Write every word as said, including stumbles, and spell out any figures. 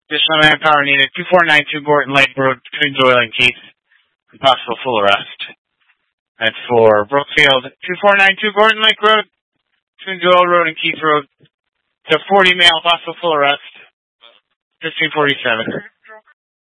Additional manpower needed. two four nine two Gorton Lake Road between Doyle and Keith. Possible full arrest. That's for Brookfield. two four nine two Gorton Lake Road between Doyle Road and Keith Road. To forty male, possible full arrest. fifteen forty-seven.